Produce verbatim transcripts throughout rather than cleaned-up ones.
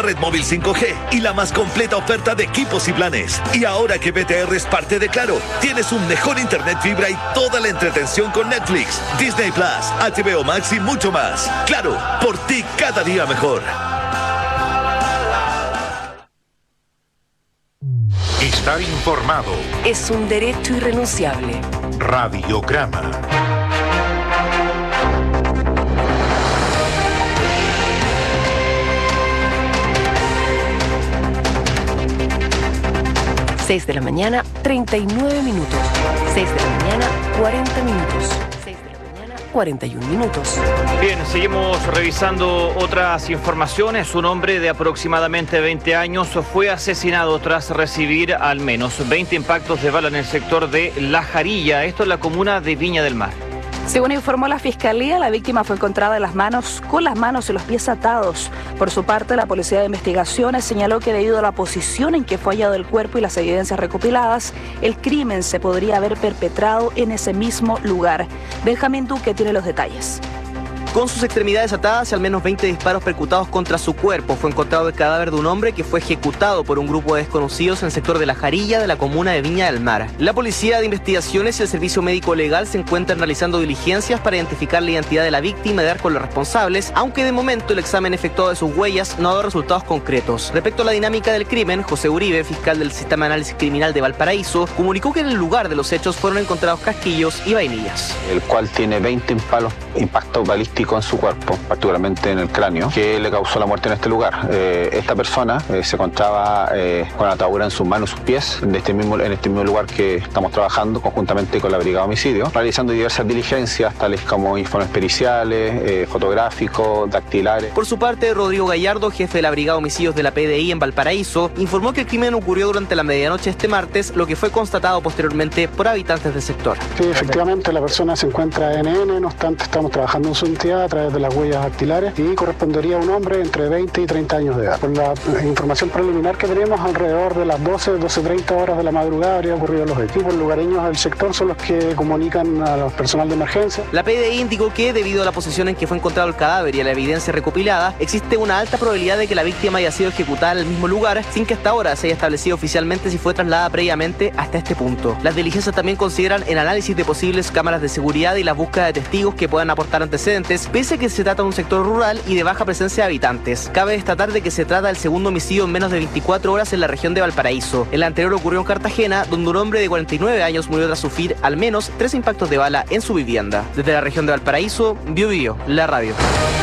Red móvil cinco G y la más completa oferta de equipos y planes. Y ahora que B T R es parte de Claro, tienes un mejor internet fibra y toda la entretención con Netflix, Disney Plus, H B O Max y mucho más. Claro, por ti cada día mejor. Estar informado es un derecho irrenunciable. Radiograma. seis de la mañana, treinta y nueve minutos. seis de la mañana, cuarenta minutos. seis de la mañana, cuarenta y uno minutos. Bien, seguimos revisando otras informaciones. Un hombre de aproximadamente veinte años fue asesinado tras recibir al menos veinte impactos de bala en el sector de La Jarilla, esto en la comuna de Viña del Mar. Según informó la Fiscalía, la víctima fue encontrada en las manos, con las manos y los pies atados. Por su parte, la Policía de Investigaciones señaló que debido a la posición en que fue hallado el cuerpo y las evidencias recopiladas, el crimen se podría haber perpetrado en ese mismo lugar. Benjamín Duque tiene los detalles. Con sus extremidades atadas y al menos veinte disparos percutados contra su cuerpo, fue encontrado el cadáver de un hombre que fue ejecutado por un grupo de desconocidos en el sector de La Jarilla de la comuna de Viña del Mar. La Policía de Investigaciones y el Servicio Médico Legal se encuentran realizando diligencias para identificar la identidad de la víctima y dar con los responsables, aunque de momento el examen efectuado de sus huellas no ha dado resultados concretos. Respecto a la dinámica del crimen, José Uribe, fiscal del Sistema de Análisis Criminal de Valparaíso, comunicó que en el lugar de los hechos fueron encontrados casquillos y vainillas. El cual tiene veinte impalos, impactos balísticos en su cuerpo, particularmente en el cráneo, que le causó la muerte en este lugar. Eh, esta persona eh, se encontraba eh, con atadura en sus manos y sus pies de este mismo, en este mismo lugar que estamos trabajando conjuntamente con la Brigada de Homicidio, realizando diversas diligencias tales como informes periciales, eh, fotográficos, dactilares. Por su parte, Rodrigo Gallardo, jefe de la Brigada de Homicidios de la P D I en Valparaíso, informó que el crimen ocurrió durante la medianoche de este martes, lo que fue constatado posteriormente por habitantes del sector. Sí, efectivamente la persona se encuentra en N, no obstante estamos trabajando en su entidad a través de las huellas dactilares y correspondería a un hombre entre veinte y treinta años de edad. Con la información preliminar que tenemos, alrededor de las doce, doce treinta horas de la madrugada habría ocurrido los equipos lugareños del sector son los que comunican a los personal de emergencia. La P D I indicó que debido a la posición en que fue encontrado el cadáver y a la evidencia recopilada, existe una alta probabilidad de que la víctima haya sido ejecutada en el mismo lugar sin que hasta ahora se haya establecido oficialmente si fue trasladada previamente hasta este punto. Las diligencias también consideran el análisis de posibles cámaras de seguridad y la búsqueda de testigos que puedan aportar antecedentes, pese a que se trata de un sector rural y de baja presencia de habitantes. Cabe destacar de que se trata del segundo homicidio en menos de veinticuatro horas en la región de Valparaíso. El anterior ocurrió en Cartagena, donde un hombre de cuarenta y nueve años murió tras sufrir al menos tres impactos de bala en su vivienda. Desde la región de Valparaíso, Bio Bio, la radio.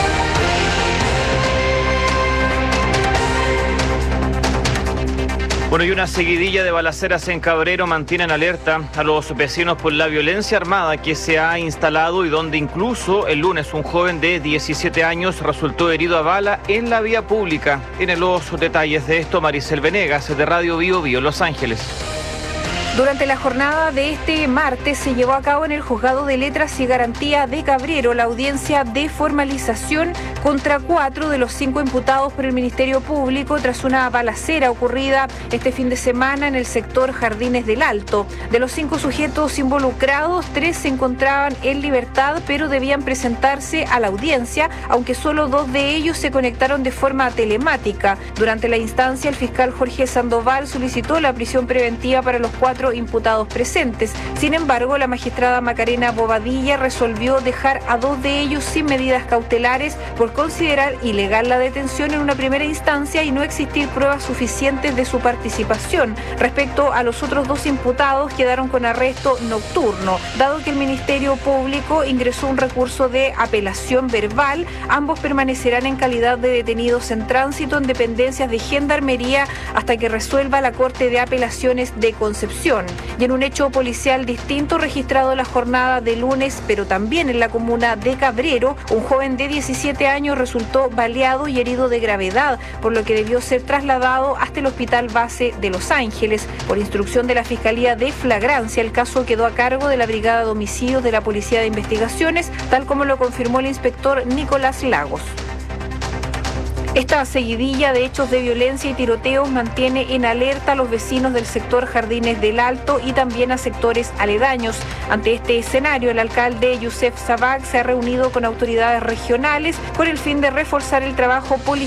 Bueno, y una seguidilla de balaceras en Cabrero mantienen alerta a los vecinos por la violencia armada que se ha instalado y donde incluso el lunes un joven de diecisiete años resultó herido a bala en la vía pública. Tiene los detalles de esto Maricel Venegas de Radio Bio Bio, Los Ángeles. Durante la jornada de este martes se llevó a cabo en el Juzgado de Letras y Garantía de Cabrero la audiencia de formalización contra cuatro de los cinco imputados por el Ministerio Público tras una balacera ocurrida este fin de semana en el sector Jardines del Alto. De los cinco sujetos involucrados, tres se encontraban en libertad, pero debían presentarse a la audiencia, aunque solo dos de ellos se conectaron de forma telemática. Durante la instancia, el fiscal Jorge Sandoval solicitó la prisión preventiva para los cuatro imputados presentes. Sin embargo, la magistrada Macarena Bobadilla resolvió dejar a dos de ellos sin medidas cautelares por considerar ilegal la detención en una primera instancia y no existir pruebas suficientes de su participación. Respecto a los otros dos imputados, quedaron con arresto nocturno. Dado que el Ministerio Público ingresó un recurso de apelación verbal, ambos permanecerán en calidad de detenidos en tránsito en dependencias de Gendarmería hasta que resuelva la Corte de Apelaciones de Concepción. Y en un hecho policial distinto registrado la jornada de lunes, pero también en la comuna de Cabrero, un joven de diecisiete años resultó baleado y herido de gravedad, por lo que debió ser trasladado hasta el Hospital Base de Los Ángeles. Por instrucción de la Fiscalía de Flagrancia, el caso quedó a cargo de la Brigada de Homicidios de la Policía de Investigaciones, tal como lo confirmó el inspector Nicolás Lagos. Esta seguidilla de hechos de violencia y tiroteos mantiene en alerta a los vecinos del sector Jardines del Alto y también a sectores aledaños. Ante este escenario, el alcalde Youssef Sabag se ha reunido con autoridades regionales con el fin de reforzar el trabajo policial